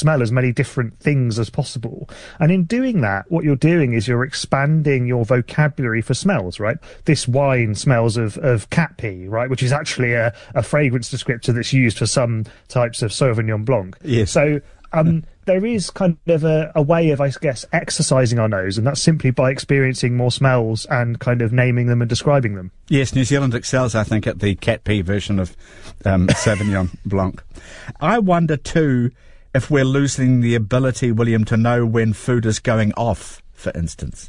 smell as many different things as possible. And in doing that, what you're doing is you're expanding your vocabulary for smells, right? This wine smells of cat pee, right? Which is actually a fragrance descriptor that's used for some types of Sauvignon Blanc. Yes. So there is kind of a way of, I guess, exercising our nose, and that's simply by experiencing more smells and kind of naming them and describing them. Yes, New Zealand excels, I think, at the cat pee version of Sauvignon Blanc. I wonder, too, if we're losing the ability, William, to know when food is going off, for instance.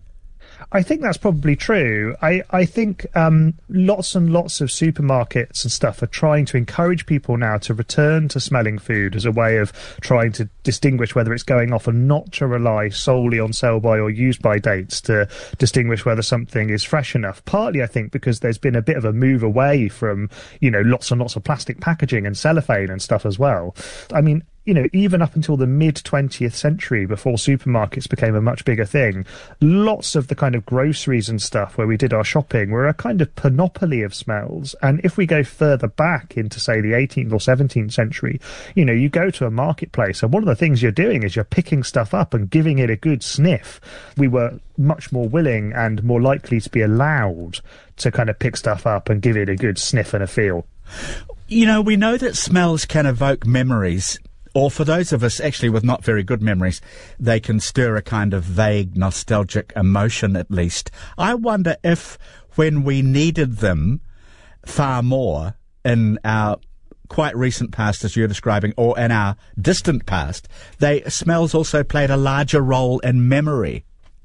I think that's probably true. I think lots and lots of supermarkets and stuff are trying to encourage people now to return to smelling food as a way of trying to distinguish whether it's going off, and not to rely solely on sell-by or use-by dates to distinguish whether something is fresh enough. Partly, I think, because there's been a bit of a move away from, lots and lots of plastic packaging and cellophane and stuff as well. I mean, even up until the mid-20th century, before supermarkets became a much bigger thing, lots of the kind of groceries and stuff where we did our shopping were a kind of panoply of smells. And if we go further back into, say, the 18th or 17th century, you go to a marketplace, and one of the things you're doing is you're picking stuff up and giving it a good sniff. We were much more willing and more likely to be allowed to kind of pick stuff up and give it a good sniff and a feel. We know that smells can evoke memories. Or for those of us actually with not very good memories, they can stir a kind of vague, nostalgic emotion at least. I wonder if when we needed them far more in our quite recent past, as you're describing, or in our distant past, smells also played a larger role in memory.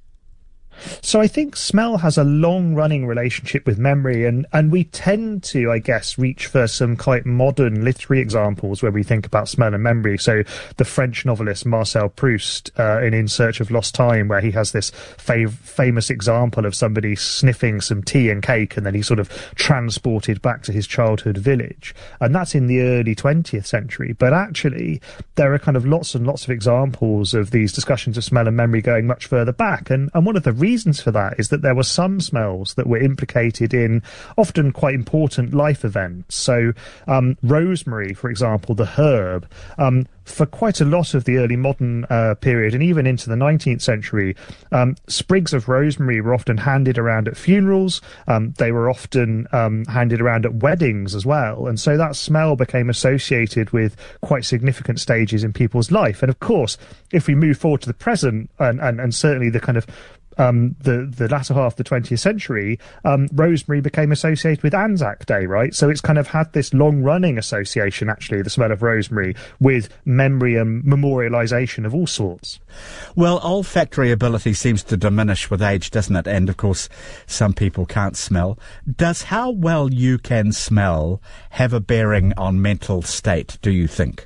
So I think smell has a long-running relationship with memory, and we tend to, I guess, reach for some quite modern literary examples where we think about smell and memory. So the French novelist Marcel Proust in Search of Lost Time, where he has this famous example of somebody sniffing some tea and cake, and then he's sort of transported back to his childhood village. And that's in the early 20th century. But actually, there are kind of lots and lots of examples of these discussions of smell and memory going much further back. And one of the reasons for that is that there were some smells that were implicated in often quite important life events. So rosemary, for example, the herb, for quite a lot of the early modern period, and even into the 19th century, sprigs of rosemary were often handed around at funerals. They were often handed around at weddings as well. And so that smell became associated with quite significant stages in people's life. And of course, if we move forward to the present, and certainly the kind of the latter half of the 20th century, rosemary became associated with Anzac Day, right? So it's kind of had this long-running association, actually, the smell of rosemary, with memory and memorialisation of all sorts. Well, olfactory ability seems to diminish with age, doesn't it? And, of course, some people can't smell. Does how well you can smell have a bearing on mental state, do you think?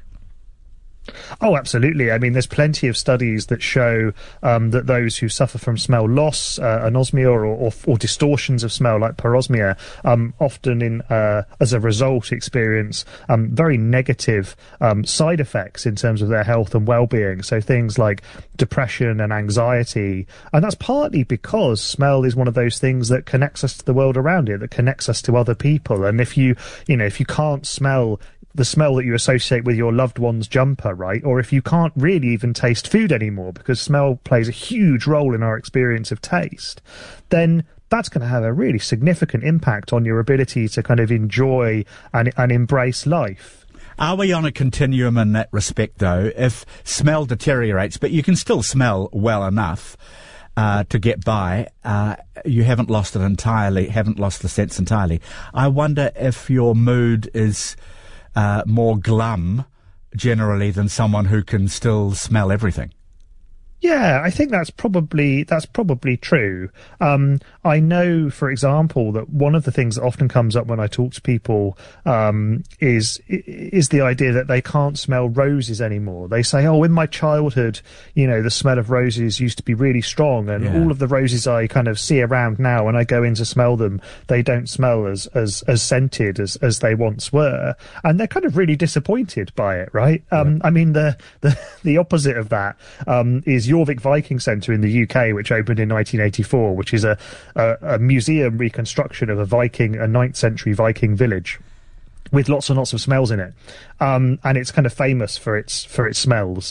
Oh, absolutely. I mean, there's plenty of studies that show that those who suffer from smell loss, anosmia, or distortions of smell like parosmia, often as a result experience very negative side effects in terms of their health and well-being. So things like depression and anxiety. And that's partly because smell is one of those things that connects us to the world around it, that connects us to other people. And if you can't smell the smell that you associate with your loved one's jumper, right? Or if you can't really even taste food anymore, because smell plays a huge role in our experience of taste, then that's going to have a really significant impact on your ability to kind of enjoy and embrace life. Are we on a continuum in that respect, though? If smell deteriorates, but you can still smell well enough to get by, you haven't lost it entirely, haven't lost the sense entirely. I wonder if your mood is more glum generally than someone who can still smell everything. Yeah, I think that's probably true. I know, for example, that one of the things that often comes up when I talk to people is the idea that they can't smell roses anymore. They say, "Oh, in my childhood, the smell of roses used to be really strong, and all of the roses I kind of see around now, when I go in to smell them, they don't smell as scented as they once were," and they're kind of really disappointed by it, right? I mean, the opposite of that is Jorvik Viking Centre in the UK, which opened in 1984, which is a museum reconstruction of a 9th century Viking village with lots and lots of smells in it. And it's kind of famous for its smells.